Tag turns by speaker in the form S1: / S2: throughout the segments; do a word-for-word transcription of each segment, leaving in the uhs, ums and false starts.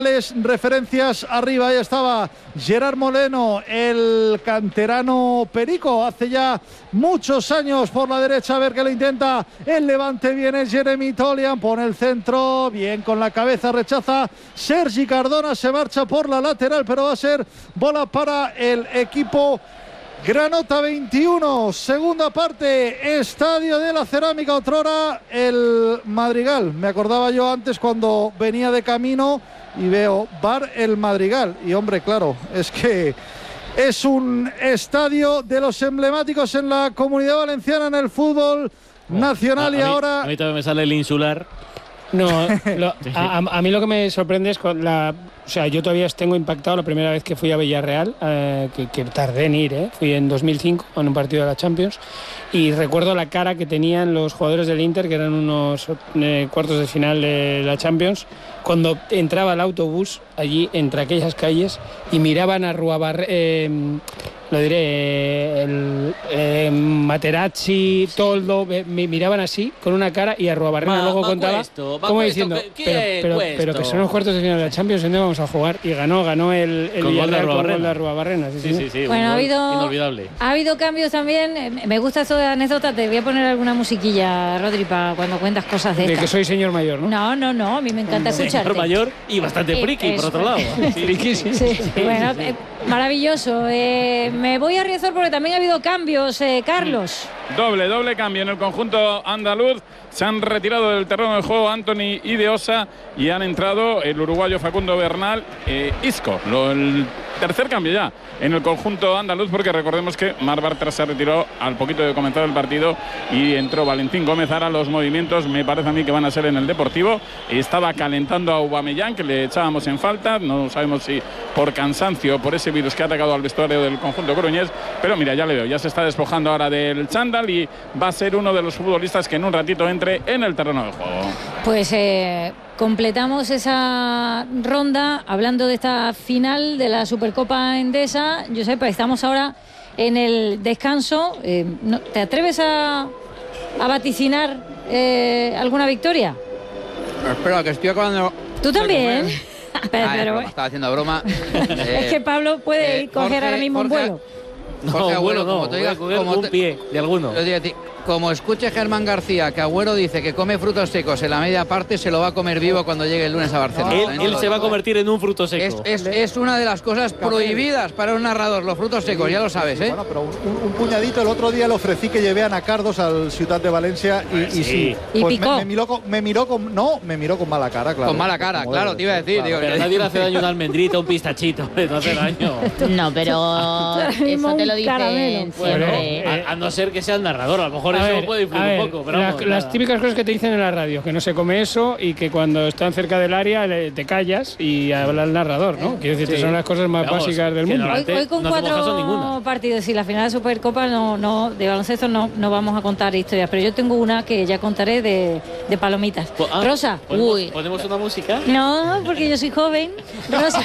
S1: Referencias arriba, ahí estaba Gerard Moreno, el canterano perico, hace ya muchos años por la derecha, a ver que lo intenta el Levante, viene Jeremy Tolian, pone el centro, bien con la cabeza, rechaza Sergi Cardona, se marcha por la lateral, pero va a ser bola para el equipo Granota. Veintiuno, segunda parte, Estadio de la Cerámica, otrora el Madrigal, me acordaba yo antes cuando venía de camino y veo Bar El Madrigal, y hombre, claro, es que es un estadio de los emblemáticos en la Comunidad Valenciana, en el fútbol nacional.
S2: a,
S1: y
S2: a mí,
S1: ahora
S2: a mí también me sale el insular.
S3: No, lo, a, a mí lo que me sorprende es con la, o sea, yo todavía tengo impactado la primera vez que fui a Villarreal, eh, que, que tardé en ir, eh, fui en dos mil cinco en un partido de la Champions, y recuerdo la cara que tenían los jugadores del Inter, que eran unos eh, cuartos de final de la Champions, cuando entraba el autobús allí entre aquellas calles y miraban a Ruabarre, eh, lo diré, el, eh, Materazzi, Toldo, eh, miraban así, con una cara, y a Ruabarrena
S2: va,
S3: luego
S2: va
S3: contaba,
S2: puesto, va
S3: como
S2: puesto,
S3: diciendo,
S2: ¿qué,
S3: pero,
S2: qué
S3: pero,
S2: puesto?
S3: pero que son los cuartos de final de la Champions, ¿dónde vamos a jugar? Y ganó, ganó el, el
S2: Con gol de
S3: Villarreal con gol
S2: Arruabarrena.
S3: de Arruabarrena. Sí,
S2: Sí,
S3: sí,
S2: sí, sí,
S4: Bueno,
S2: un
S4: ha
S2: gol
S4: habido,
S2: inolvidable.
S4: ha habido cambios también. Me gusta eso de anécdota. Te voy a poner alguna musiquilla, Rodri, para cuando cuentas cosas de
S3: De
S4: estas.
S3: que soy señor mayor, ¿no?
S4: No, no, no. A mí me encanta escucharte.
S2: Señor mayor y bastante
S4: Eh,
S2: friki, por
S4: eso.
S2: otro lado.
S3: Friki, sí.
S4: Sí,
S2: sí,
S4: bueno,
S2: sí.
S4: eh, maravilloso. Eh, me voy a Riazor porque también ha habido cambios, eh, Carlos.
S5: Doble, doble cambio en el conjunto andaluz. Se han retirado del terreno de juego Anthony y De Osa y han entrado el uruguayo Facundo Bernal, eh, Isco. Lo, el tercer cambio ya en el conjunto andaluz, porque recordemos que Marc Bartra se retiró al poquito de comenzar el partido y entró Valentín Gómez. Ahora los movimientos me parece a mí que van a ser en el Deportivo. Estaba calentando a Aubameyang, que le echábamos en falta. No sabemos si por cansancio o por ese virus que ha atacado al vestuario del conjunto coruñés. Pero mira, ya le veo, ya se está despojando ahora del chándal y va a ser uno de los futbolistas que en un ratito entre en el terreno de juego.
S4: Pues eh, completamos esa ronda hablando de esta final de la Supercopa Endesa. Josepa, estamos ahora en el descanso. Eh, ¿no, ¿Te atreves a, a vaticinar eh, alguna victoria?
S6: Espera, que estoy acabando.
S4: ¿Tú también? Pero,
S6: Ah, es
S4: pero,
S6: broma, estaba haciendo broma.
S4: es que Pablo puede
S6: eh,
S4: ir coger
S6: Jorge-
S4: ahora mismo un
S6: Jorge-
S4: vuelo.
S2: No,
S6: Jorge Agüero,
S2: bueno, no,
S6: como te
S2: voy a
S6: digas,
S2: coger
S6: como
S2: un
S6: te-
S2: pie de alguno.
S6: Yo digo a ti, como escuche Germán García que Agüero dice que come frutos secos en la media parte, se lo va a comer vivo cuando llegue el lunes a Barcelona.
S2: Él,
S6: También te
S2: él
S6: lo
S2: se va a
S6: digo, ¿eh?
S2: convertir en un fruto
S6: Es,
S2: seco.
S6: es, es una de las cosas prohibidas para un narrador, los frutos secos, ya lo sabes, ¿eh?
S1: Bueno, pero un, un- un puñadito. El otro día le ofrecí que llevé a Nacardos al Ciudad de Valencia y,
S2: Pues
S1: y
S2: sí.
S1: sí.
S4: Y
S1: Pues
S4: picó.
S1: me, me miró con, me miró con no, me miró con mala cara, claro.
S6: Con mala cara,
S1: Como
S6: claro,
S1: debe
S6: te iba a
S1: ser,
S6: decir,
S1: claro.
S6: digo,
S2: Pero nadie le hace daño una almendrita, un pistachito, no hace daño.
S7: No, pero
S4: mismo
S7: eso te
S4: un
S7: lo
S4: caramelo.
S7: dicen
S2: Bueno,
S7: siempre.
S2: a, a no ser que sea el narrador, a lo mejor
S3: A
S2: eso
S3: ver,
S2: puede influir
S3: a ver,
S2: un poco. Pero
S3: la-
S2: vamos,
S3: las
S2: nada.
S3: típicas cosas que te dicen en la radio, que no se come eso y que cuando están cerca del área le- te callas y habla el narrador, ¿no? Quiero decir, que
S2: Sí.
S3: son las cosas más
S2: Vamos,
S3: básicas del
S2: que
S3: mundo.
S2: no-
S4: Hoy,
S2: Antes
S4: hoy con
S2: no hacemos caso a
S4: cuatro
S2: ninguna.
S4: partidos y la final de la Supercopa no, no, de baloncesto no, no vamos a contar historias, pero yo tengo una que ya contaré de, de palomitas.
S2: Po- ah,
S4: Rosa.
S2: ¿ponemos,
S7: Uy.
S2: ¿Ponemos una música?
S4: No, porque yo soy joven. Rosa.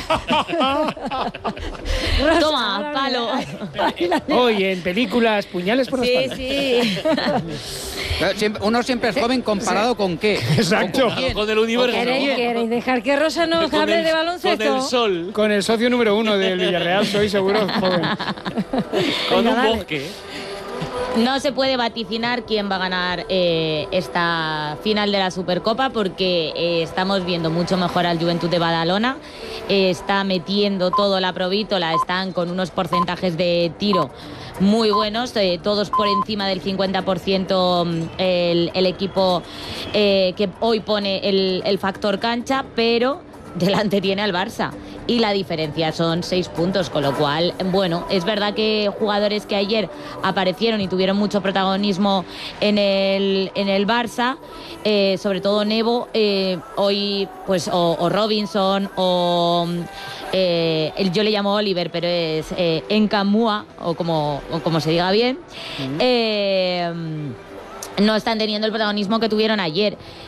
S4: Rosa,
S7: Toma,
S4: ahora
S7: palo.
S4: mira.
S3: Hoy en películas, puñales por la
S7: Sí,
S3: espalda.
S7: sí.
S6: Claro, siempre- uno siempre es joven comparado con qué.
S3: Exacto.
S6: ¿Con quién?
S2: Con el universo.
S4: ¿Queréis,
S2: ¿no?
S4: queréis dejar que Rosa nos
S2: Con
S4: hable
S2: el-
S4: de baloncesto?
S2: Con el sol,
S3: Con el socio número uno del Villarreal soy seguro joven.
S2: con
S4: Venga,
S2: un
S4: dale.
S2: bosque.
S7: No se puede vaticinar quién va a ganar eh, esta final de la Supercopa porque eh, estamos viendo mucho mejor al Juventud de Badalona. Eh, está metiendo todo la provítola, están con unos porcentajes de tiro muy buenos, eh, todos por encima del cincuenta por ciento el, el equipo eh, que hoy pone el, el factor cancha, pero delante tiene al Barça y la diferencia son seis puntos, con lo cual, bueno, es verdad que jugadores que ayer aparecieron y tuvieron mucho protagonismo en el, en el Barça, eh, sobre todo Nebo, eh, hoy pues o, o Robinson o eh, el, yo le llamo Oliver, pero es eh, Encamúa o como, o como se diga bien, eh, no están teniendo el protagonismo que tuvieron ayer.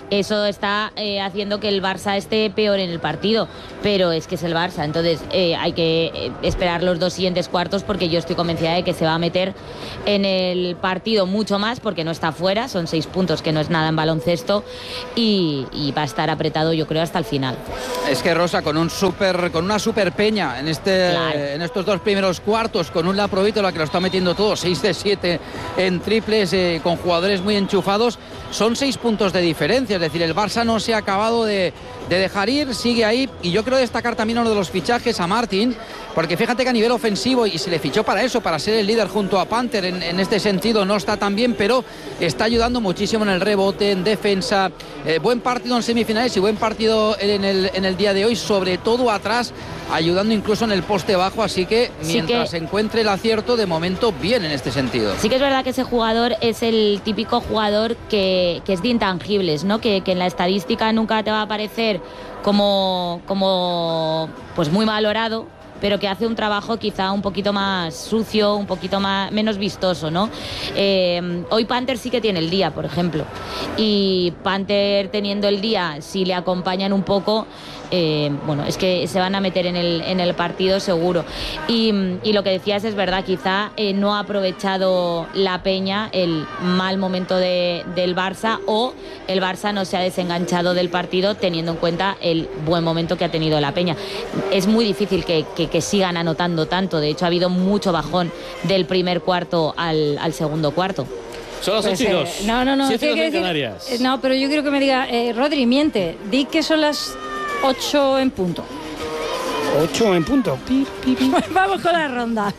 S7: eso está eh, haciendo que el Barça esté peor en el partido, pero es que es el Barça, entonces eh, hay que esperar los dos siguientes cuartos, porque yo estoy convencida de que se va a meter en el partido mucho más, porque no está fuera, son seis puntos que no es nada en baloncesto, y, y va a estar apretado yo creo hasta el final.
S6: Es que Rosa, con un super, con una super peña en este claro. en estos dos primeros cuartos, con un Laprovitola que lo está metiendo todo, seis de siete en triples, eh, con jugadores muy enchufados, son seis puntos de diferencia, es decir, el Barça no se ha acabado de, de dejar ir, sigue ahí, y yo quiero destacar también uno de los fichajes, a Martin, porque fíjate que a nivel ofensivo, y se le fichó para eso, para ser el líder junto a Panther, en, en este sentido no está tan bien, pero está ayudando muchísimo en el rebote, en defensa, eh, buen partido en semifinales y buen partido en el, en el día de hoy, sobre todo atrás, ayudando incluso en el poste bajo, así que mientras sí que encuentre el acierto, de momento bien en este sentido.
S7: Sí que es verdad que ese jugador es el típico jugador que, que es de intangibles, ¿no? Que, que en la estadística nunca te va a aparecer como, como pues muy valorado, pero que hace un trabajo quizá un poquito más sucio, un poquito más, menos vistoso, ¿no? Eh, hoy Panther sí que tiene el día, por ejemplo, y Panther teniendo el día, si le acompañan un poco, eh, bueno, es que se van a meter en el, en el partido seguro. Y, y lo que decías es verdad, quizá eh, no ha aprovechado la Peña el mal momento de, del Barça, o el Barça no se ha desenganchado del partido teniendo en cuenta el buen momento que ha tenido la Peña. Es muy difícil que, que, que sigan anotando tanto, de hecho ha habido mucho bajón del primer cuarto al, al segundo cuarto.
S2: Son las
S4: pues,
S2: ocho y dos.
S4: Eh, no, no, no.
S2: siete
S4: decir,
S2: en Canarias.
S4: Eh, no, pero yo quiero que me diga, eh, Rodri, miente, di que son las ocho en punto.
S3: ocho en punto. Pi, pi, pi.
S4: Vamos con la ronda.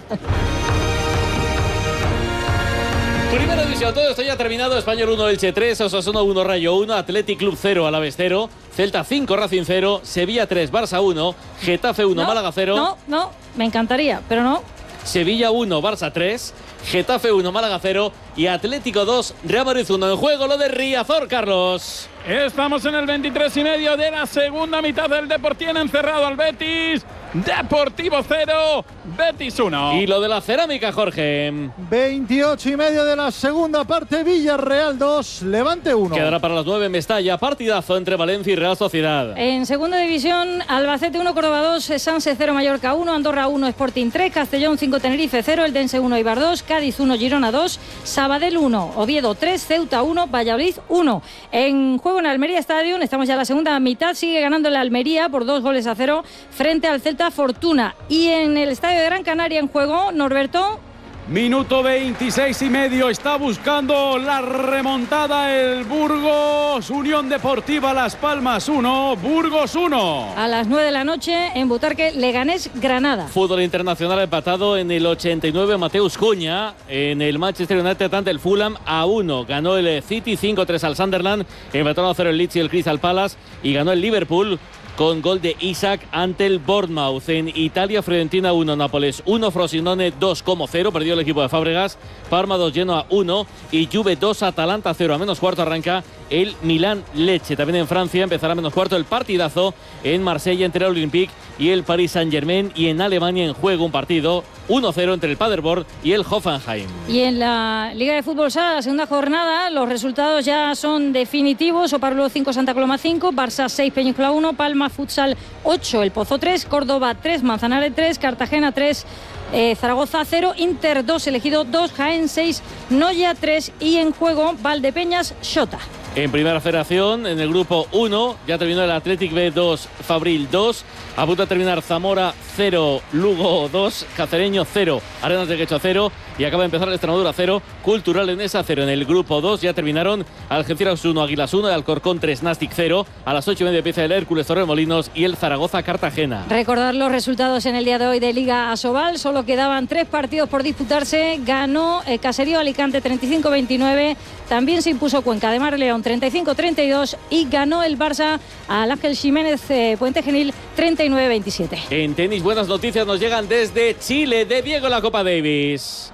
S2: Primera división, todo esto ya terminado. Español uno, Elche tres, Osasuna uno, Rayo uno, Athletic Club cero, Alavés cero, Celta cinco, Racing cero, Sevilla tres, Barça uno, Getafe uno,
S4: no,
S2: Málaga cero.
S4: No, no, me encantaría, pero no.
S2: Sevilla uno, Barça tres, Getafe uno, Málaga cero y Atlético dos, Real Madrid uno. En juego lo de Riazor, Carlos.
S5: Estamos en el veintitrés y medio de la segunda mitad del Depor. Tiene encerrado al Betis. Deportivo cero, Betis uno.
S2: Y lo de la cerámica, Jorge.
S1: veintiocho y medio de la segunda parte, Villarreal dos, Levante uno.
S2: Quedará para las nueve en Mestalla, partidazo entre Valencia y Real Sociedad.
S4: En segunda división, Albacete uno, Córdoba dos, Sanse cero, Mallorca uno, Andorra uno, Sporting tres, Castellón cinco, Tenerife cero, Eldense uno, Eibar dos, Cádiz uno, Girona dos, Sabadell uno, Oviedo tres, Ceuta uno, Valladolid uno. En juego en Almería Stadium, estamos ya en la segunda mitad, sigue ganando la Almería por dos goles a cero frente al Celta Fortuna. Y en el estadio de Gran Canaria en juego, Norberto.
S8: Minuto veintiséis y medio, está buscando la remontada el Burgos, Unión Deportiva Las Palmas uno, Burgos uno.
S4: A las nueve de la noche en Butarque, Leganés Granada.
S2: Fútbol internacional empatado en el ochenta y nueve, Mateus Cunha. En el Manchester United ante el Fulham a uno. Ganó el City cinco tres al Sunderland, empataron a cero el Leeds y el Crystal Palace, y ganó el Liverpool con gol de Isaac ante el Bournemouth. En Italia, Fiorentina uno, Nápoles uno, Frosinone dos como cero, perdió el equipo de Fábregas, Parma dos, Genoa uno y Juve dos, Atalanta cero. A menos cuarto arranca el Milán Lecce. También en Francia empezará a menos cuarto el partidazo en Marsella entre el Olympique y el Paris Saint-Germain, y en Alemania en juego un partido uno cero entre el Paderborn y el Hoffenheim.
S4: Y en la Liga de Fútbol Sala, la segunda jornada, los resultados ya son definitivos. Oparrulo cinco, Santa Coloma cinco, Barça seis, Peñíscola uno, Palma Futsal ocho, El Pozo tres, Córdoba tres, Manzanares tres, Cartagena tres, eh, Zaragoza cero, Inter dos, Elegido dos, Jaén seis, Noya tres, y en juego Valdepeñas Xota.
S2: En Primera Federación, en el grupo uno, ya terminó el Athletic B dos, Fabril dos, a punto de terminar Zamora cero, Lugo dos, Cacereño cero, Arenas de Quecho cero, y acaba de empezar el Extremadura cero, Cultural Leonesa cero. En el grupo dos ya terminaron Algeciras uno, Águilas uno, el Alcorcón tres, Nastic cero, a las ocho y media empieza el Hércules Torremolinos y el Zaragoza Cartagena.
S4: Recordar los resultados en el día de hoy de Liga Asobal, solo quedaban tres partidos por disputarse. Ganó eh, Caserío Alicante treinta y cinco a veintinueve, también se impuso Cuenca de Mar León treinta y cinco a treinta y dos, y ganó el Barça al Ángel Jiménez eh, Puente Genil treinta y nueve a veintisiete.
S2: En tenis, buenas noticias nos llegan desde Chile, de Diego la Copa Davis.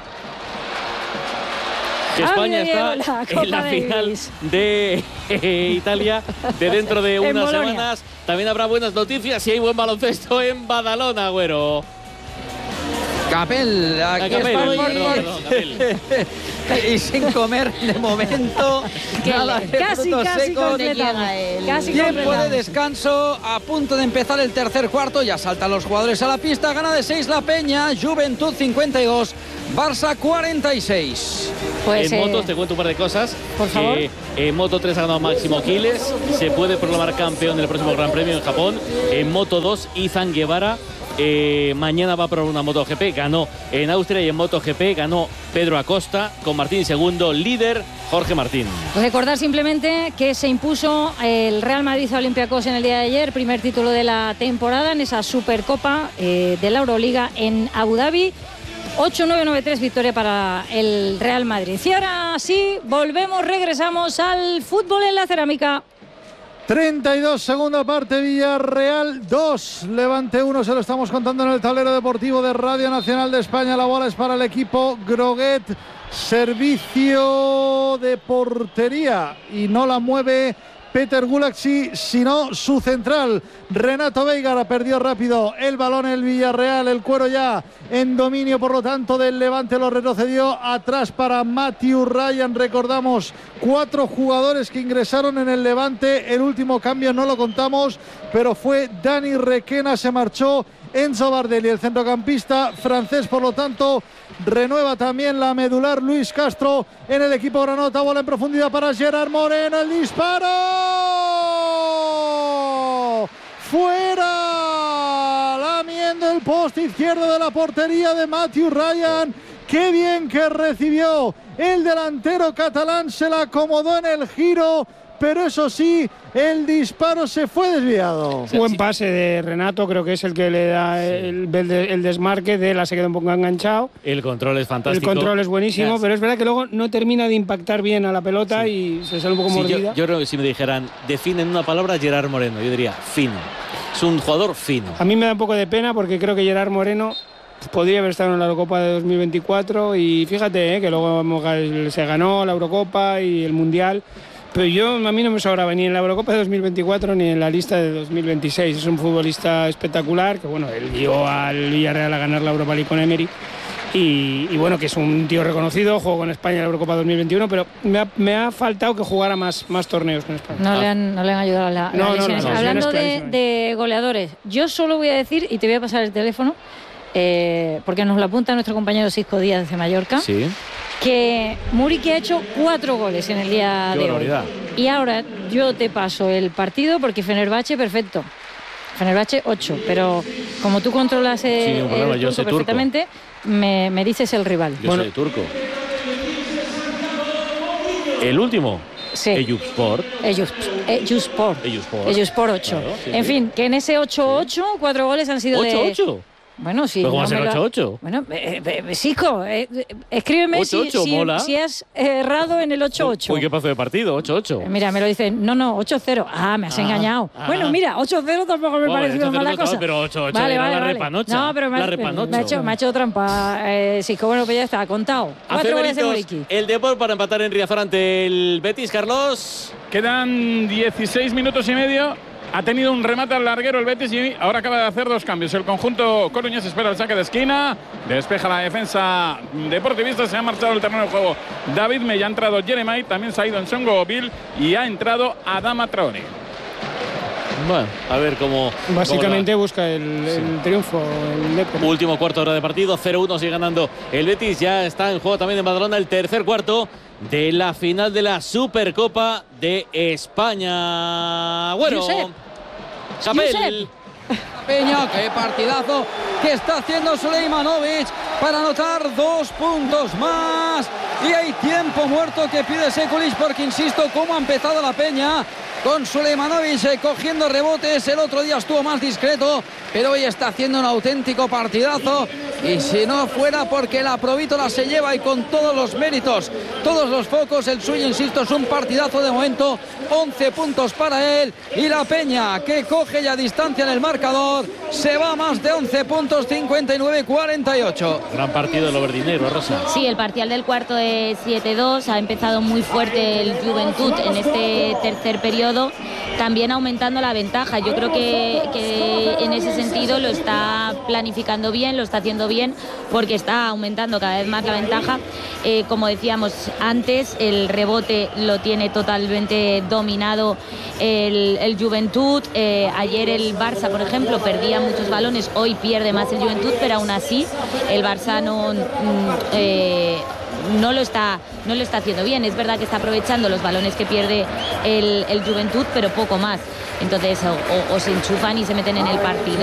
S2: España está la en la final de eh, Italia de dentro de unas semanas. También habrá buenas noticias y hay buen baloncesto en Badalona, Güero.
S6: Capel, aquí
S2: Capel,
S6: estoy.
S2: perdón, perdón, Capel.
S6: y sin comer de momento. Nada de
S4: casi,
S6: frutos
S4: casi
S6: secos.
S4: completamos. Casi
S6: Tiempo
S4: completamos.
S6: de descanso, a punto de empezar el tercer cuarto. Ya saltan los jugadores a la pista. Gana de seis la Peña, Juventud cincuenta y dos, Barça cuarenta y seis.
S4: Pues,
S2: en
S4: eh,
S2: motos te cuento un par de cosas.
S4: por favor.
S2: Eh, en Moto tres ha ganado Máximo Quiles. Se puede proclamar campeón del próximo Gran Premio en Japón. En Moto dos, Izan Guevara. Eh, mañana va a probar una MotoGP. Ganó en Austria. Y en MotoGP ganó Pedro Acosta con Martín segundo. Líder Jorge Martín.
S4: Recordar simplemente que se impuso el Real Madrid a Olympiacos en el día de ayer, primer título de la temporada en esa Supercopa eh, de la Euroliga en Abu Dhabi. ocho nueve nueve tres, victoria para el Real Madrid. Y ahora sí, volvemos, regresamos al fútbol en la cerámica.
S1: treinta y dos, segunda parte, Villarreal dos, Levante uno, se lo estamos contando en el tablero deportivo de Radio Nacional de España. La bola es para el equipo Groguet, servicio de portería y no la mueve Peter Gulaxi, sino su central, Renato Veigara. Perdió rápido el balón el Villarreal, el cuero ya en dominio, por lo tanto, del Levante. Lo retrocedió atrás para Matthew Ryan. Recordamos, cuatro jugadores que ingresaron en el Levante. El último cambio no lo contamos, pero fue Dani Requena, se marchó Enzo Bardelli, el centrocampista francés. Por lo tanto, renueva también la medular Luis Castro en el equipo granota. Bola en profundidad para Gerard Moreno, el disparo fuera, lamiendo el poste izquierdo de la portería de Matthew Ryan. Qué bien que recibió el delantero catalán, se la acomodó en el giro, pero eso sí, el disparo se fue desviado.
S3: Buen pase de Renato, creo que es el que le da el, el, el desmarque, de la se queda un poco enganchado.
S2: El control es fantástico.
S3: El control es buenísimo,
S2: Yes.
S3: pero es verdad que luego no termina de impactar bien a la pelota, sí, y se sale un poco
S2: sí,
S3: mordida.
S2: Yo, yo creo que si me dijeran, define en una palabra Gerard Moreno, yo diría fino. Es un jugador fino.
S3: A mí me da un poco de pena porque creo que Gerard Moreno podría haber estado en la Eurocopa de dos mil veinticuatro y fíjate eh, que luego se ganó la Eurocopa y el Mundial. Pero yo, a mí no me sobraba ni en la Eurocopa de dos mil veinticuatro ni en la lista de dos mil veintiséis. Es un futbolista espectacular, que bueno, él dio al Villarreal a ganar la Europa League con Emery. Y, y bueno, que es un tío reconocido, jugó con España en la Eurocopa dos mil veintiuno, pero me ha, me ha faltado que jugara más, más torneos con España.
S4: No,
S3: ah.
S4: le han, no le han ayudado a la,
S3: no,
S4: la
S3: no, no, no,
S4: Hablando
S3: no,
S4: de, de goleadores, yo solo voy a decir, y te voy a pasar el teléfono, eh, porque nos lo apunta nuestro compañero Cisco Díaz de Mallorca,
S2: sí,
S4: que Muriqui ha hecho cuatro goles en el día
S2: Qué
S4: de
S2: barbaridad.
S4: hoy. Y ahora yo te paso el partido, porque Fenerbahce, perfecto. Fenerbahce ocho, pero como tú controlas eh,
S2: Sí, ningún problema,
S4: el
S2: yo
S4: turco
S2: sé turco.
S4: perfectamente, me, me dices el rival.
S2: Yo
S3: Bueno.
S2: soy turco. El último,
S4: Sí.
S2: Eyüpspor.
S4: Eyüpspor.
S2: Eyüpspor.
S4: Eyüpspor ocho.
S2: Claro, sí,
S4: en
S2: sí.
S4: fin, que en ese ocho ocho, cuatro goles han sido de...
S2: ocho ocho.
S4: Bueno, sí.
S2: ¿Pero cómo va a ser
S4: me lo-
S2: ocho ocho?
S4: Bueno, eh, eh, Cisco, eh, eh, escríbeme
S2: ocho ocho,
S4: si, si-
S2: mola.
S4: si has errado en el ocho ocho.
S2: Uy, qué paso de partido, ocho ocho.
S4: Eh, Mira, me lo dicen, no, no, ocho cero. Ah, me has
S2: Ah,
S4: engañado.
S2: ah.
S4: Bueno, mira, ocho cero tampoco me
S2: Bueno,
S4: parece
S2: ocho
S4: una
S2: cero
S4: mala
S2: no,
S4: cosa.
S2: pero ocho ocho era la repanocha,
S4: No, pero me,
S2: la
S4: ha-
S2: repanocha.
S4: me ha hecho, me ha hecho trampa. Eh, Cisco, bueno, pues ya está, contado. Cuatro goles de
S2: Aceberitos,
S4: Muriqui.
S2: el Depor para empatar en Riazor ante el Betis, Carlos.
S5: Quedan dieciséis minutos y medio. Ha tenido un remate al larguero el Betis y ahora acaba de hacer dos cambios. El conjunto coruñés espera el saque de esquina. Despeja la defensa deportivista. Se ha marchado el terreno de juego David Mey. Ha entrado Jeremai. También se ha ido en Songo Bill. Y ha entrado Adama Traoré.
S2: Bueno, a ver cómo.
S3: Básicamente
S2: cómo
S3: busca el, el triunfo, el Depor.
S2: va. Último cuarto de hora de partido. cero uno sigue ganando el Betis. Ya está en juego también en Badalona el tercer cuarto de la final de la Supercopa de España. Bueno,
S4: Josep.
S2: Chapel.
S4: Josep.
S6: Peña, qué partidazo que está haciendo Suleimanovic para anotar dos puntos más. Y hay tiempo muerto que pide Sekulic, porque insisto, cómo ha empezado la Peña con Suleimanovic eh, cogiendo rebotes. El otro día estuvo más discreto, pero hoy está haciendo un auténtico partidazo. Y si no fuera porque la Provítola se lleva, y con todos los méritos, todos los focos, el suyo, insisto, es un partidazo de momento. once puntos para él, y la Peña, que coge ya distancia en el marcador, se va a más de once puntos, cincuenta y nueve cuarenta y ocho.
S2: Gran partido del Overdinero, Rosa.
S7: Sí, el parcial del cuarto es siete dos. Ha empezado muy fuerte el Juventud en este tercer periodo, también aumentando la ventaja. Yo creo que, que en ese sentido partido lo está planificando bien, lo está haciendo bien, porque está aumentando cada vez más la ventaja. Eh, como decíamos antes, el rebote lo tiene totalmente dominado el, el Juventud. Eh, ayer el Barça, por ejemplo, perdía muchos balones, hoy pierde más el Juventud, pero aún así el Barça no... Eh, no lo está no lo está haciendo bien. Es verdad que está aprovechando los balones que pierde el, el Juventud, pero poco más. Entonces o, o, o se enchufan y se meten en el partido.